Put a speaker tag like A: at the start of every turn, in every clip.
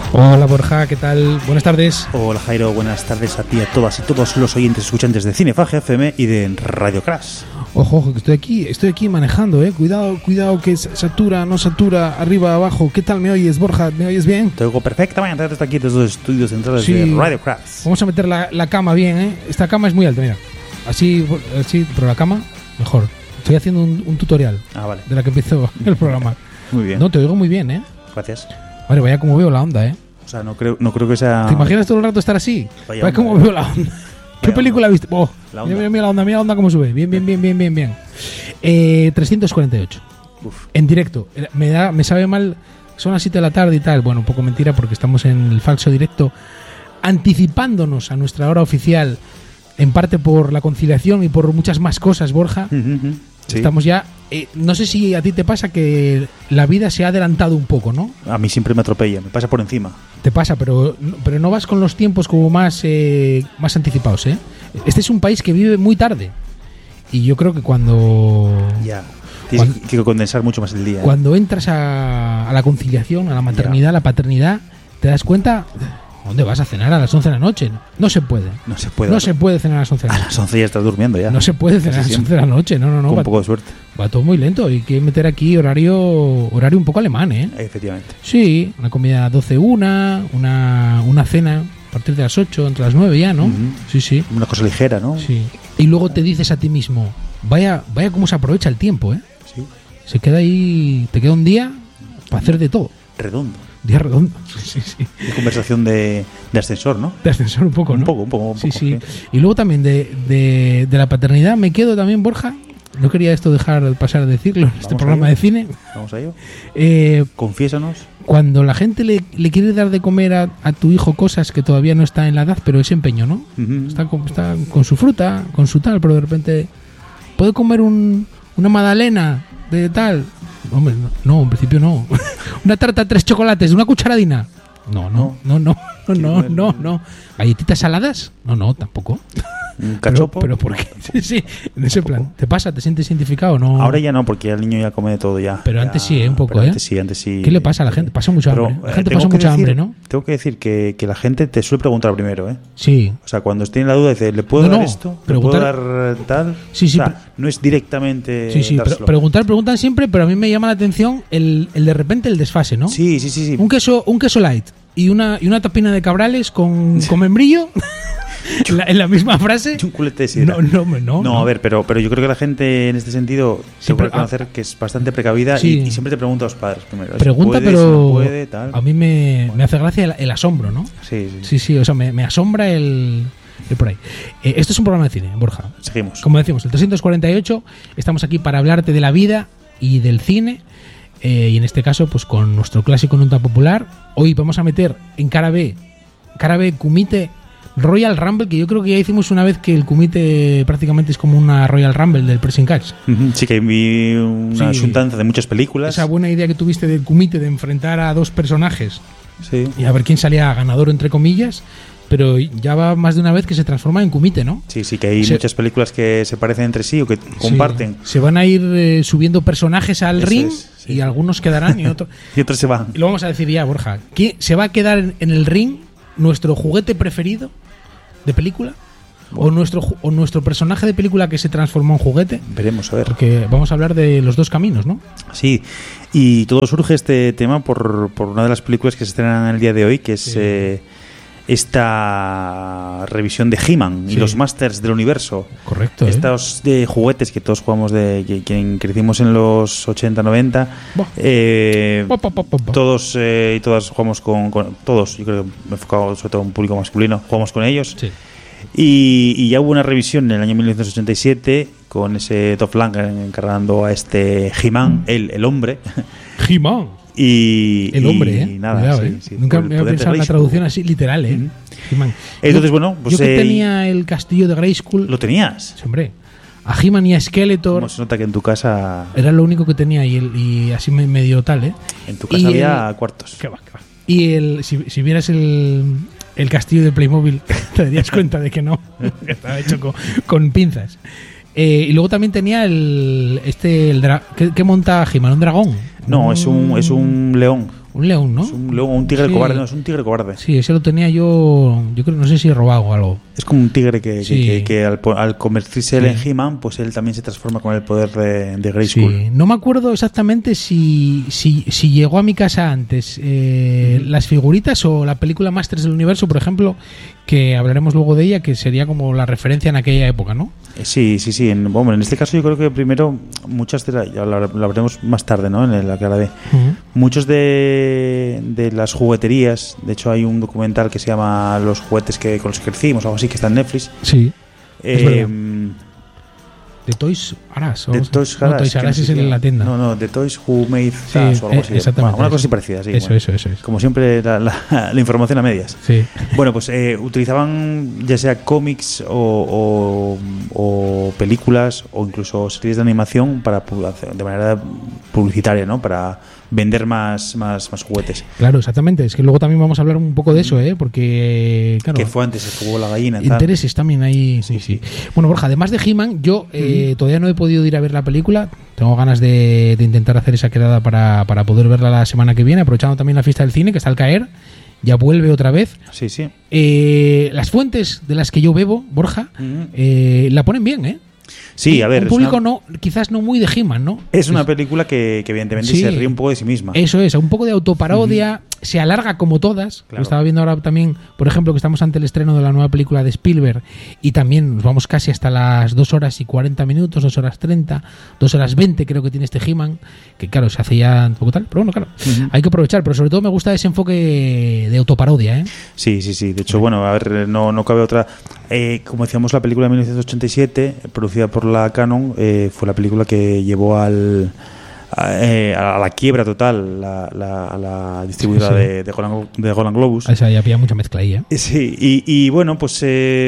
A: Hola Borja, ¿qué tal? Buenas tardes.
B: Hola Jairo, buenas tardes a ti, a todas y todos los oyentes escuchantes de Cinefagia FM y de Radio Crash.
A: Ojo, que estoy aquí manejando, Cuidado que satura, no satura, arriba, abajo. ¿Qué tal me oyes, Borja? ¿Me oyes bien?
B: Te oigo perfectamente desde aquí, desde los estudios centrales de Radio Crash.
A: Vamos a meter la cama bien, Esta cama es muy alta, mira. Así, pero la cama, mejor. Estoy haciendo un tutorial de la que empezó el programa.
B: Muy bien.
A: No, te oigo muy bien,
B: Gracias.
A: Vale, vaya como veo la onda,
B: O sea, no creo que sea...
A: ¿Te imaginas todo el rato estar así? Vaya como veo la onda. ¿Qué película viste? Mira la onda cómo sube. Bien. 348.
B: Uf.
A: En directo. Me sabe mal. Son las 7 de la tarde y tal. Bueno, un poco mentira porque estamos en el falso directo, anticipándonos a nuestra hora oficial, en parte por la conciliación y por muchas más cosas, Borja. Sí. Estamos ya... no sé si a ti te pasa que la vida se ha adelantado un poco, ¿no?
B: A mí siempre me atropella, me pasa por encima.
A: Te pasa, pero no vas con los tiempos como más anticipados, Este es un país que vive muy tarde. Y yo creo que cuando...
B: Ya. Tienes que condensar mucho más el día.
A: Cuando entras a la conciliación, a la maternidad, a la paternidad, te das cuenta... ¿Dónde vas a cenar a las 11 de la noche? No se puede.
B: No se puede.
A: No se puede cenar a las 11 de la noche.
B: A las 11 ya estás durmiendo ya.
A: No se puede cenar a las 11 de la noche. No.
B: Con un poco de suerte.
A: Va todo muy lento. Hay que meter aquí horario un poco alemán,
B: Efectivamente.
A: Sí, una comida a 12, una cena a partir de las 8, entre las 9 ya, ¿no?
B: Uh-huh.
A: Sí.
B: Una cosa ligera, ¿no?
A: Sí. Y luego te dices a ti mismo, vaya cómo se aprovecha el tiempo,
B: Sí.
A: Se queda ahí, te queda un día para hacer de todo.
B: Redondo.
A: Día redondo. Sí.
B: Y conversación de ascensor, ¿no?
A: De ascensor un poco, ¿no?
B: Un poco.
A: Sí. Y luego también de la paternidad me quedo también, Borja. No quería esto dejar pasar a decirlo en este programa de cine.
B: Vamos a ello. Confiésanos.
A: Cuando la gente le quiere dar de comer a tu hijo cosas que todavía no está en la edad, pero es empeño, ¿no?
B: Uh-huh.
A: Está con su fruta, con su tal, pero de repente ¿puede comer una magdalena de tal? Hombre, no, en principio no. Una tarta, 3 chocolates, una cucharadina. No. ¿Galletitas saladas? No, tampoco.
B: ¿Un cachopo?
A: ¿Pero por qué? Sí, en ese plan. ¿Te pasa? ¿Te sientes identificado? No.
B: Ahora ya no, porque el niño ya come de todo ya.
A: Pero
B: ya,
A: antes sí, un poco,
B: Antes sí.
A: ¿Qué le pasa a la gente? Pasa mucha hambre. La gente pasa mucha hambre, ¿no?
B: Tengo que decir que la gente te suele preguntar primero,
A: Sí.
B: O sea, cuando tiene la duda, dice, ¿le puedo dar esto? ¿Le puedo dar tal?
A: Sí.
B: O sea, no es directamente...
A: Sí. Preguntan siempre, pero a mí me llama la atención el de repente el desfase, ¿no?
B: Sí.
A: Un queso light y una tapina de cabrales con membrillo... en la misma frase.
B: Un culete de sidra. No, a ver, pero yo creo que la gente en este sentido tengo que reconocer que es bastante precavida y siempre te pregunta a los padres primero.
A: Pregunta,
B: si puede,
A: pero
B: si no puede, tal.
A: A mí me hace gracia el asombro, ¿no?
B: Sí.
A: O sea, me asombra el por ahí. Esto es un programa de cine, Borja.
B: Seguimos.
A: Como decimos, el 348, estamos aquí para hablarte de la vida y del cine. Y en este caso, pues con nuestro clásico no tan popular. Hoy vamos a meter en cara B Kumite Royal Rumble, que yo creo que ya hicimos una vez que el Kumite prácticamente es como una Royal Rumble del Pressing Catch.
B: Sí, que vi una asuntanza de muchas películas.
A: Esa buena idea que tuviste del Kumite de enfrentar a dos personajes
B: y
A: a ver quién salía ganador, entre comillas, pero ya va más de una vez que se transforma en Kumite, ¿no?
B: Sí, que hay muchas películas que se parecen entre sí o que comparten.
A: Se van a ir subiendo personajes al ring y algunos quedarán y otros
B: y otros se van.
A: Y lo vamos a decir ya, Borja. ¿Quién se va a quedar en el ring? ¿Nuestro juguete preferido de película? Bueno. ¿O nuestro personaje de película que se transformó en juguete?
B: Veremos, a ver.
A: Porque vamos a hablar de los dos caminos, ¿no?
B: Sí, y todo surge este tema por una de las películas que se estrenan el día de hoy, que es esta revisión de He-Man y los Masters del Universo.
A: Correcto.
B: Estos de juguetes que todos jugamos, de quien crecimos en los 80-90. Todos y todas jugamos con todos, yo creo que me he enfocado sobre todo en un público masculino, jugamos con ellos.
A: Sí.
B: Y ya hubo una revisión en el año 1987 con ese Dolph Lundgren encarnando a este He-Man, el hombre.
A: He-Man.
B: El
A: hombre,
B: y nada,
A: cuidado, Nunca me había pensado en la traducción así literal, He-Man.
B: Entonces, bueno, pues
A: yo que tenía el castillo de Grayskull.
B: ¿Lo tenías?
A: Sí, hombre. A He-Man y a Skeletor.
B: ¿Cómo se nota que en tu casa
A: era lo único que tenía y así me dio tal,
B: En tu casa había cuartos.
A: ¿Qué va? Y si vieras el castillo de Playmobil te darías cuenta de que no, estaba hecho con pinzas. Y luego también tenía ¿qué monta He-Man? ¿Un dragón?
B: No, es un león.
A: Un león, ¿no?
B: Es un león o un tigre cobarde, no, es un tigre cobarde.
A: Sí, ese lo tenía yo creo, no sé si he robado o algo.
B: Es como un tigre que al convertirse él en He-Man, pues él también se transforma con el poder de Grayskull.
A: Sí. No me acuerdo exactamente si llegó a mi casa antes las figuritas o la película Masters del Universo, por ejemplo, que hablaremos luego de ella, que sería como la referencia en aquella época, ¿no?
B: Sí. En este caso yo creo que primero muchas ya lo hablaremos más tarde, ¿no? En la cara de muchos de las jugueterías. De hecho hay un documental que se llama Los juguetes con los que crecimos, o algo así, que está en Netflix.
A: Sí. The Toys R Us.
B: The Toys R Us.
A: No, Toys R Us es en la tienda.
B: No, The Toys Who Made Us o algo así.
A: Exactamente.
B: Una cosa así parecida. Sí,
A: eso es.
B: Como siempre, la información a medias.
A: Sí.
B: Bueno, pues utilizaban ya sea cómics o películas o incluso series de animación de manera publicitaria, ¿no? Para vender más juguetes.
A: Claro, exactamente. Es que luego también vamos a hablar un poco de eso, porque claro,
B: que fue antes, se jugó la gallina.
A: Intereses también ahí. Sí. Bueno, Borja, además de He-Man, yo todavía no he podido ir a ver la película. Tengo ganas de intentar hacer esa quedada para poder verla la semana que viene, aprovechando también la fiesta del cine que está al caer. Ya vuelve otra vez.
B: Sí.
A: Las fuentes de las que yo bebo, Borja, la ponen bien, ¿eh?
B: Sí, a ver.
A: Un público quizás no muy de He-Man, ¿no?
B: Es una película que evidentemente se ríe un poco de sí misma.
A: Eso es, un poco de autoparodia. Se alarga como todas.
B: Claro.
A: Lo estaba viendo ahora también, por ejemplo, que estamos ante el estreno de la nueva película de Spielberg y también nos vamos casi hasta las 2 horas y 40 minutos, 2 horas 30, 2 horas 20 creo que tiene este He-Man, que claro, se hace ya un poco tal, pero bueno, claro, hay que aprovechar, pero sobre todo me gusta ese enfoque de autoparodia, ¿eh? Sí.
B: De hecho, bueno, a ver, no cabe otra. Como decíamos, la película de 1987, producida por la Canon, fue la película que llevó a la quiebra total a la distribuidora de Golan Globus.
A: O sea, ya había mucha mezcla ahí, ¿eh?
B: Sí, y bueno, pues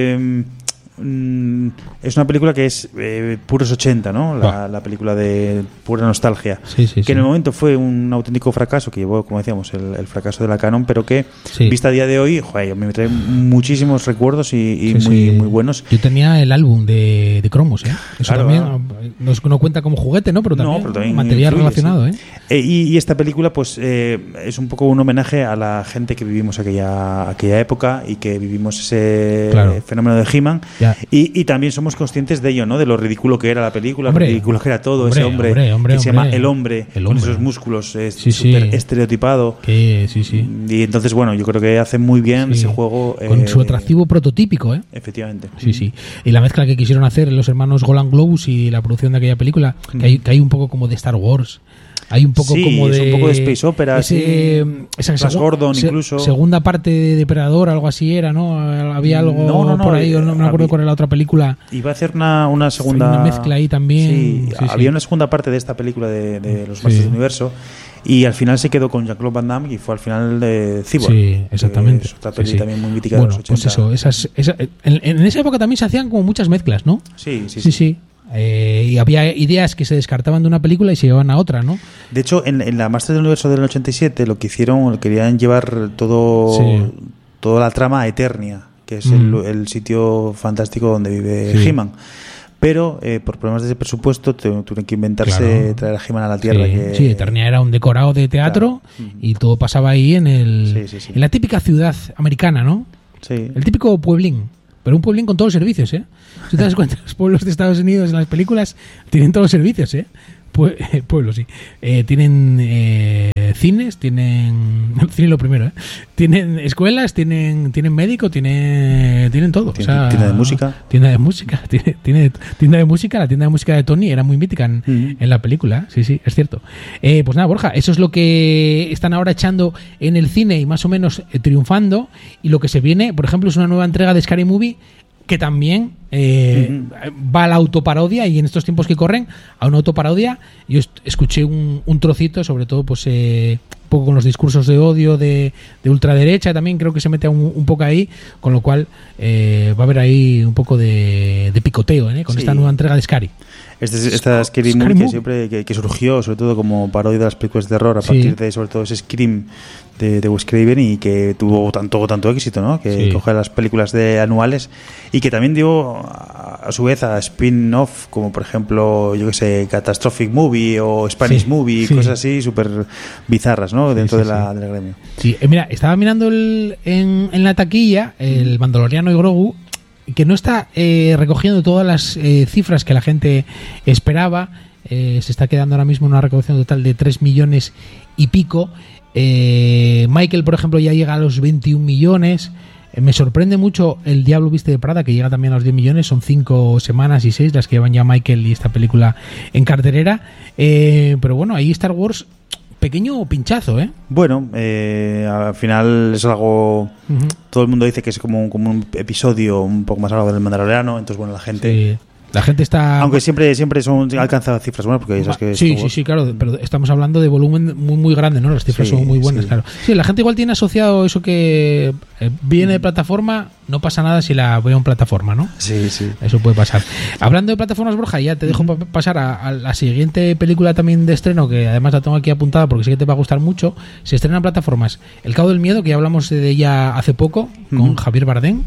B: es una película que es puros 80, ¿no? La película de pura nostalgia.
A: Sí.
B: En el momento fue un auténtico fracaso, que llevó, como decíamos, el fracaso de la Canon, pero que, vista a día de hoy, joder, me trae muchísimos recuerdos y muy buenos.
A: Yo tenía el álbum de cromos, ¿eh? Eso
B: claro,
A: también no cuenta como juguete, ¿no? Pero también material relacionado, ¿eh?
B: Y esta película, pues, es un poco un homenaje a la gente que vivimos aquella época y que vivimos ese fenómeno de He-Man. Y también somos conscientes de ello, ¿no? De lo ridículo que era la película, lo ridículo que era todo, ese hombre que se llama el hombre, con esos músculos súper estereotipado.
A: Sí.
B: Y entonces, bueno, yo creo que hace muy bien ese juego.
A: Con su atractivo prototípico, ¿eh?
B: Efectivamente.
A: Sí. Y la mezcla que quisieron hacer los hermanos Golan Globus y la producción de aquella película, que hay un poco como de Star Wars. Hay un poco como
B: de... un poco de Space Opera,
A: esa
B: Gordon incluso.
A: Segunda parte de Depredador, algo así era, ¿no? Había algo por ahí, no me acuerdo cuál era la otra película.
B: Iba a hacer una segunda...
A: Una mezcla ahí también.
B: Sí, había una segunda parte de esta película de los Masters del Universo y al final se quedó con Jean-Claude Van Damme y fue al final de Cyborg.
A: Sí, exactamente.
B: Es otra peli también muy mítica de los 80.
A: Pues eso, en esa época también se hacían como muchas mezclas, ¿no? Sí. Y había ideas que se descartaban de una película y se llevaban a otra, ¿no?
B: De hecho, en la Masters del Universo del 87 lo que hicieron, querían llevar toda la trama a Eternia, que es el sitio fantástico donde vive He-Man. Pero por problemas de presupuesto tuvieron que inventarse traer a He-Man a la Tierra.
A: Sí, Eternia era un decorado de teatro y todo pasaba ahí en la típica ciudad americana, ¿no?
B: Sí.
A: El típico pueblín. Pero un pueblín con todos los servicios, ¿eh? Si te das cuenta, los pueblos de Estados Unidos en las películas tienen todos los servicios, ¿eh? Pueblos, sí. Tienen cines, tienen... Cine lo primero, ¿eh? Tienen escuelas, tienen médico, tienen todo.
B: Tienda de música.
A: Tienda de música. Tiene tienda de música. La tienda de música de Tony era muy mítica en la película. Sí, es cierto. Pues nada, Borja, eso es lo que están ahora echando en el cine y más o menos triunfando. Y lo que se viene, por ejemplo, es una nueva entrega de Scary Movie que también va a la autoparodia y en estos tiempos que corren a una autoparodia. Yo escuché un trocito, sobre todo pues un poco con los discursos de odio de ultraderecha, también creo que se mete un poco ahí, con lo cual va a haber ahí un poco de picoteo con esta nueva entrega de Scary.
B: Esta Scary Movie que siempre que surgió sobre todo como parodia de las películas de terror a partir de sobre todo ese Scream de Wes Craven y que tuvo tanto éxito, ¿no? Que coge las películas de anuales y que también dio a su vez a spin-off, como por ejemplo, yo que sé, Catastrophic Movie o Spanish Movie, cosas así súper bizarras, ¿no? Dentro del gremio.
A: Sí, mira, estaba mirando en la taquilla el Mandaloriano y Grogu, que no está recogiendo todas las cifras que la gente esperaba. Se está quedando ahora mismo una recaudación total de 3 millones y pico. Michael, por ejemplo, ya llega a los 21 millones. Me sorprende mucho El Diablo Viste de Prada, que llega también a los 10 millones. Son 5 semanas y 6 las que llevan ya Michael y esta película en cartelera. Pero bueno, ahí Star Wars, pequeño pinchazo, ¿eh?
B: Bueno, al final es algo... Todo el mundo dice que es como un episodio un poco más largo del Mandaloriano. Entonces, bueno, la gente...
A: Sí. La gente está...
B: Aunque siempre alcanza cifras buenas, porque sabes que...
A: Sí, claro, pero estamos hablando de volumen muy, muy grande, ¿no? Las cifras son muy buenas, claro. Sí, la gente igual tiene asociado eso que viene de plataforma, no pasa nada si la veo en plataforma, ¿no?
B: Sí.
A: Eso puede pasar. Hablando de plataformas, Borja, ya te dejo pasar a la siguiente película también de estreno, que además la tengo aquí apuntada porque sé que te va a gustar mucho. Se estrena en plataformas El Cabo del Miedo, que ya hablamos de ella hace poco, con Javier Bardem,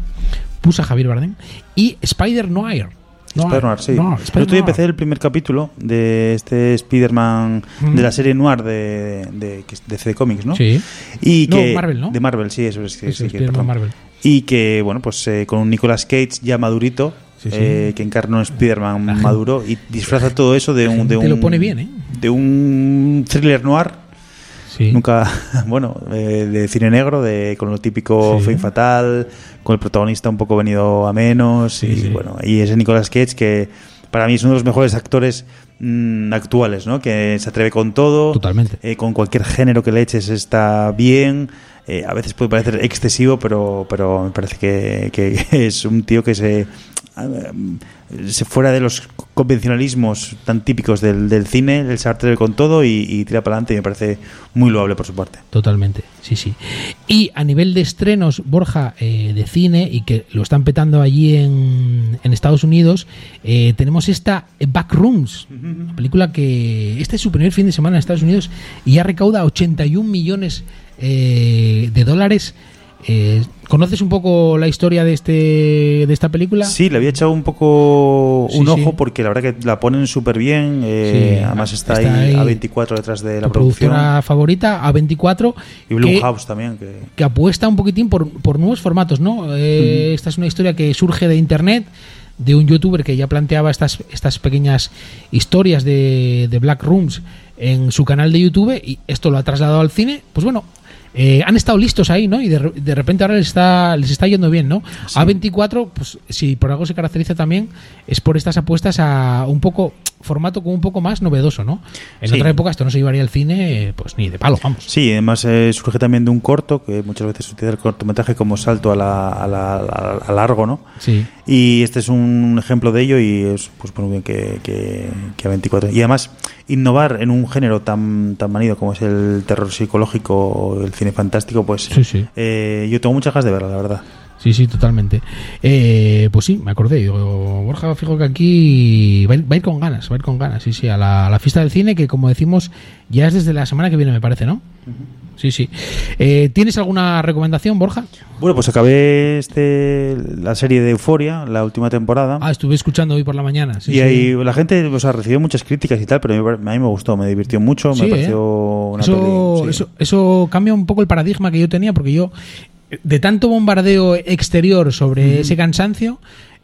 A: y Spider-Noir.
B: Spider-Noir, sí. Yo todavía empecé el primer capítulo de este Spider-Man de la serie Noir de CD Comics, ¿no?
A: Sí.
B: Y que,
A: Marvel, ¿no?
B: De Marvel, sí, eso es. Sí,
A: Marvel.
B: Y que, bueno, pues con un Nicolas Cage ya madurito, que encarna un Spider-Man maduro y disfraza todo eso de un...
A: Te lo pone bien, ¿eh?
B: De un thriller noir.
A: Sí.
B: Nunca, bueno, de cine negro, con lo típico Femme Fatal, con el protagonista un poco venido a menos, bueno, y ese Nicolas Cage que para mí es uno de los mejores actores actuales, ¿no? Que se atreve con todo.
A: Totalmente.
B: Con cualquier género que le eches está bien. A veces puede parecer excesivo, pero me parece que es un tío que se fuera de los convencionalismos tan típicos del cine, él se atreve con todo y tira para adelante, y me parece muy loable por su parte.
A: Totalmente, sí. Y a nivel de estrenos, Borja, de cine, y que lo están petando allí en Estados Unidos, tenemos esta Backrooms, una película que este es su primer fin de semana en Estados Unidos y ya recauda 81 millones de dólares. ¿Conoces un poco la historia de esta película?
B: Sí, le había echado un poco un ojo porque la verdad que la ponen súper bien. Además está ahí A24 detrás de la
A: productora favorita, A24.
B: Y Blumhouse también.
A: Que apuesta un poquitín por nuevos formatos, ¿no? Esta es una historia que surge de internet, de un youtuber que ya planteaba estas pequeñas historias de Black Rooms en su canal de YouTube, y esto lo ha trasladado al cine. Pues bueno, han estado listos ahí, ¿no? Y de repente ahora les está yendo bien, ¿no? Sí. A24, pues si por algo se caracteriza también, es por estas apuestas a un poco formato como un poco más novedoso, ¿no? En otra época esto no se llevaría al cine, pues ni de palo, vamos.
B: Sí, además surge también de un corto, que muchas veces se utiliza el cortometraje como salto a largo, ¿no?
A: Sí.
B: Y este es un ejemplo de ello, y es pues muy bien que A24. Y además innovar en un género tan manido como es el terror psicológico, el cine fantástico, pues yo tengo muchas ganas de verla, la verdad.
A: Sí, totalmente. Pues sí, me acordé. Digo, Borja, fijo que aquí va a ir con ganas, sí, a la fiesta del cine, que como decimos, ya es desde la semana que viene, me parece, ¿no? Sí. ¿Tienes alguna recomendación, Borja?
B: Bueno, pues acabé la serie de Euphoria, la última temporada.
A: Estuve escuchando hoy por la mañana.
B: Y ahí la gente recibió muchas críticas y tal, pero a mí me gustó, me divirtió mucho, me pareció una peli.
A: Eso cambia un poco el paradigma que yo tenía, porque yo, de tanto bombardeo exterior sobre ese cansancio,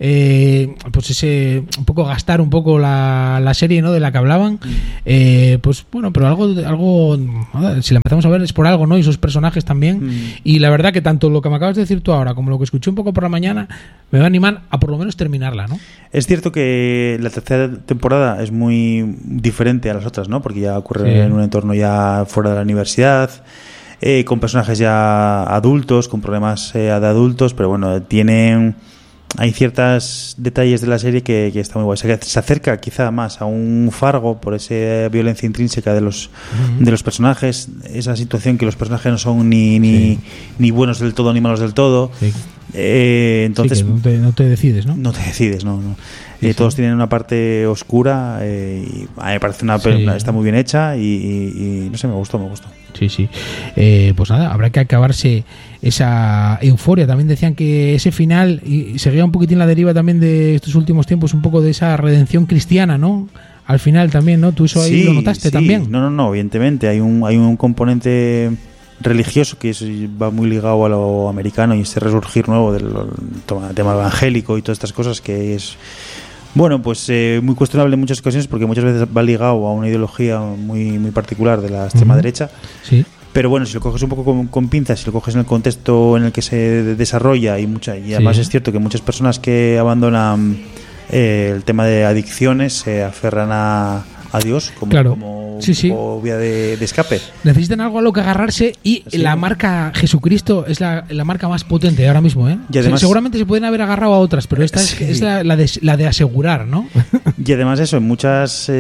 A: pues ese un poco gastar un poco la serie, ¿no?, de la que hablaban, pues bueno, pero algo si la empezamos a ver es por algo, ¿no? Y esos personajes también, y la verdad que tanto lo que me acabas de decir tú ahora como lo que escuché un poco por la mañana me va a animar a por lo menos terminarla, ¿no?
B: Es cierto que la tercera temporada es muy diferente a las otras, ¿no? Porque ya ocurre en un entorno ya fuera de la universidad, con personajes ya adultos, con problemas de adultos, pero bueno, hay ciertos detalles de la serie que está muy guay. Se acerca quizá más a un Fargo por esa violencia intrínseca de los personajes, esa situación que los personajes no son ni buenos del todo ni malos del todo. Entonces
A: sí, que no te decides, ¿no?
B: No te decides, no.
A: Sí,
B: todos
A: sí.
B: tienen una parte oscura y a mí me parece está muy bien hecha y no sé, me gustó.
A: Sí. Pues nada, habrá que acabarse esa euforia. También decían que ese final y seguía un poquitín la deriva también de estos últimos tiempos, un poco de esa redención cristiana, ¿no? Al final también, ¿no? Tú eso ahí lo notaste también.
B: No, evidentemente. Hay un componente religioso que va muy ligado a lo americano y este resurgir nuevo del tema evangélico y todas estas cosas que es, bueno, pues muy cuestionable en muchas ocasiones porque muchas veces va ligado a una ideología muy, muy particular de la extrema derecha.
A: Sí.
B: Pero bueno, si lo coges un poco con pinzas, si lo coges en el contexto en el que se desarrolla y además es cierto que muchas personas que abandonan el tema de adicciones se aferran a Dios como vía de escape.
A: Necesitan algo a lo que agarrarse y la marca Jesucristo es la marca más potente ahora mismo, ¿eh? Y además, seguramente se pueden haber agarrado a otras, pero esta es la de asegurar, ¿no? Y
B: además eso, en muchas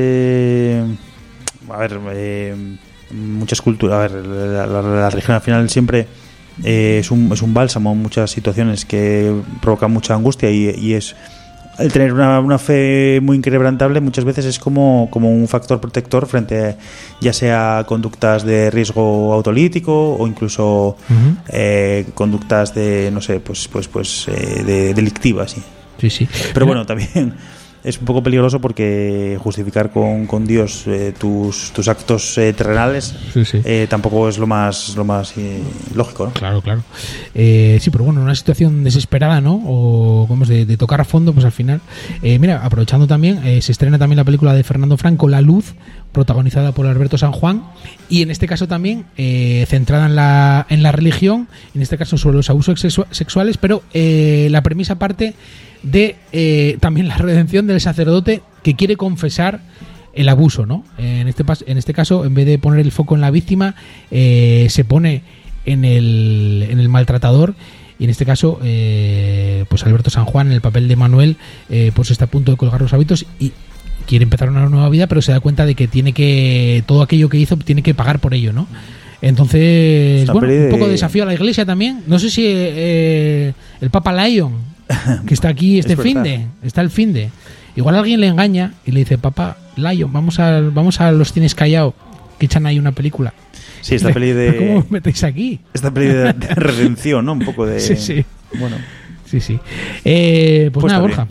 B: muchas culturas, la religión al final siempre es un bálsamo en muchas situaciones que provoca mucha angustia y es el tener una fe muy inquebrantable muchas veces es como un factor protector frente a, ya sea conductas de riesgo autolítico o incluso conductas de no sé de delictivas
A: sí.
B: Pero bueno, también es un poco peligroso porque justificar con Dios tus actos terrenales tampoco es lo más lógico, ¿no?
A: Claro. Sí, pero bueno, una situación desesperada, ¿no? O vamos de tocar a fondo, pues al final. Mira, aprovechando también, se estrena también la película de Fernando Franco, La Luz, protagonizada por Alberto San Juan, y en este caso también centrada en la religión, en este caso sobre los abusos sexuales, pero la premisa parte de también la redención del sacerdote que quiere confesar el abuso, ¿no? En este caso, en vez de poner el foco en la víctima, se pone en el maltratador, y en este caso pues Alberto San Juan, en el papel de Manuel, pues está a punto de colgar los hábitos y quiere empezar una nueva vida, pero se da cuenta de que todo aquello que hizo tiene que pagar por ello, ¿no? Entonces, bueno, un poco de desafío a la Iglesia también. No sé si el Papa Lion, que está aquí está el finde. Igual alguien le engaña y le dice: Papa Lion, vamos a los cines Callao, que echan ahí una película.
B: Sí, esta peli de...
A: ¿Cómo me metéis aquí?
B: Esta peli de redención, ¿no? Un poco de...
A: Sí.
B: Bueno.
A: Sí. Pues nada, Borja.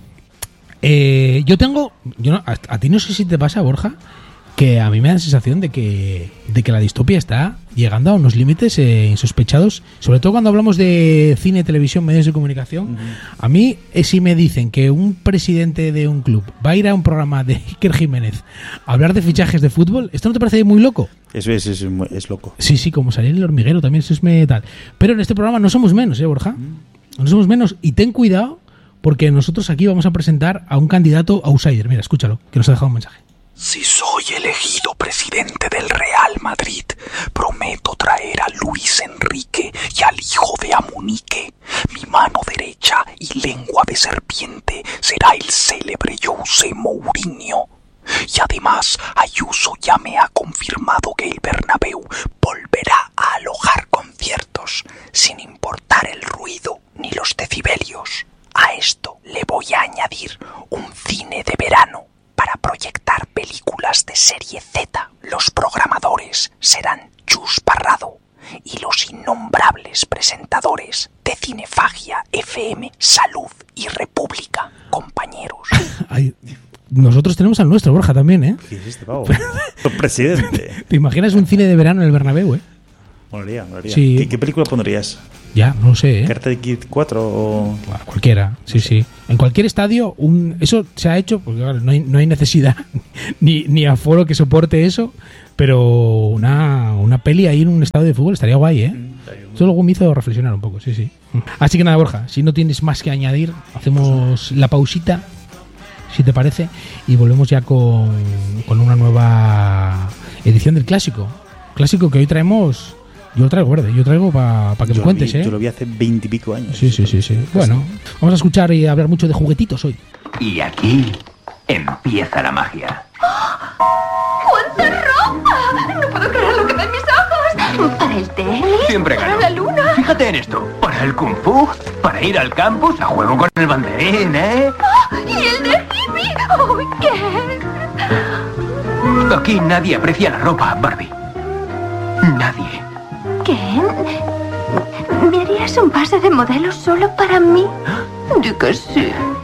A: A ti no sé si te pasa, Borja, que a mí me da la sensación de que la distopia está llegando a unos límites insospechados, sobre todo cuando hablamos de cine, televisión, medios de comunicación. A mí, si me dicen que un presidente de un club va a ir a un programa de Iker Jiménez a hablar de fichajes de fútbol, ¿esto no te parece muy loco?
B: Eso es loco.
A: Sí, como salir en El Hormiguero también, eso es tal. Pero en este programa no somos menos, Borja. No somos menos, y ten cuidado, porque nosotros aquí vamos a presentar a un candidato outsider. Mira, escúchalo, que nos ha dejado un mensaje.
C: Si soy elegido presidente del Real Madrid, prometo traer a Luis Enrique y al hijo de Amunique. Mi mano derecha y lengua de serpiente será el célebre José Mourinho. Y además, Ayuso ya me ha confirmado que el Bernabéu volverá a alojar conciertos, sin importar el ruido ni los decibelios. A esto le voy a añadir un cine de verano para proyectar películas de serie Z. Los programadores serán Chus Parrado y los innombrables presentadores de Cinefagia, FM, Salud y República, compañeros.
A: Ay, nosotros tenemos al nuestro, Borja, también, ¿eh?
B: ¿Qué es este pavo? Presidente.
A: ¿Te imaginas un cine de verano en el Bernabéu, eh?
B: Molaría.
A: Sí.
B: ¿Qué película pondrías?
A: Ya, no sé, ¿eh?
B: ¿Karate Kid 4 o...?
A: Cualquiera, sí. En cualquier estadio, eso se ha hecho, porque claro, no hay necesidad ni aforo que soporte eso, pero una peli ahí en un estadio de fútbol estaría guay, ¿eh? Eso luego me hizo reflexionar un poco, sí. Así que nada, Borja, si no tienes más que añadir, hacemos la pausita, si te parece, y volvemos ya con una nueva edición del clásico. Clásico que hoy traemos... Yo lo traigo verde, para que me cuentes, ¿eh?
B: Yo lo vi hace 20 y pico años.
A: Sí. Bueno, vamos a escuchar y hablar mucho de juguetitos hoy.
D: Y aquí empieza la magia.
E: ¡Cuánta ropa! No puedo creer lo que ven mis ojos. Para el tele,
D: Siempre
E: para
D: gano.
E: la luna.
D: Fíjate Fíjate en esto. ¿Para el kung fu? ¿Para ir al campus? A juego con el banderín, ¿eh?
E: ¡Oh! ¡Y el de Phoebe! ¡Oh, Ken!
D: Aquí nadie aprecia la ropa, Barbie. Nadie.
E: ¿Ken? ¿Me harías un pase de modelo solo para mí? Di que sí.